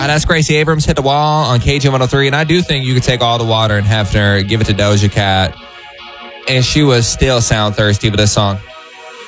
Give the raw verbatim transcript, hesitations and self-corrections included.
Uh, that's Gracie Abrams, Hit the Wall on K G one oh three. And I do think you could take all the water in Hefner, give it to Doja Cat, and she would still sound thirsty with this song.